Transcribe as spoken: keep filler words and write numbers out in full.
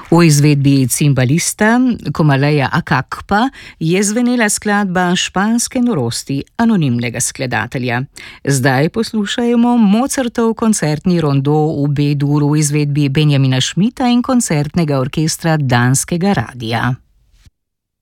V izvedbi cimbalista Komaleja Akakpa je zvenela skladba Španske norosti anonimnega skladatelja. Zdaj poslušajmo Mozartov koncertni rondo v B-duru v izvedbi Benjamina Schmidta in koncertnega orkestra Danskega radia.